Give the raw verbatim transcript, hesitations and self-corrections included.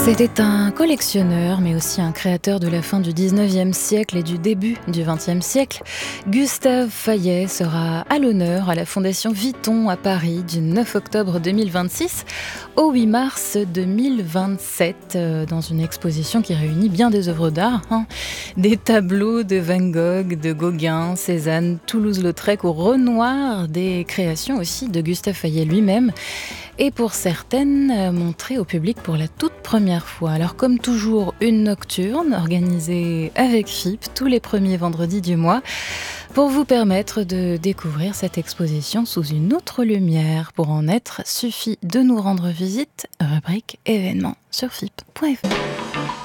C'était un collectionneur, mais aussi un créateur de la fin du dix-neuvième siècle et du début du vingtième siècle. Gustave Fayet sera à l'honneur à la Fondation Vuitton à Paris du neuf octobre deux mille vingt-six au huit mars deux mille vingt-sept, euh, dans une exposition qui réunit bien des œuvres d'art, hein. Des tableaux de Van Gogh, de Gauguin, Cézanne, Toulouse-Lautrec ou Renoir, des créations aussi de Gustave Fayet lui-même, et pour certaines, euh, montrées au public pour la toute première fois. Alors comme toujours, une nocturne organisée avec F I P tous les premiers vendredis du mois pour vous permettre de découvrir cette exposition sous une autre lumière. Pour en être, suffit de nous rendre visite, rubrique événements sur F I P point F R.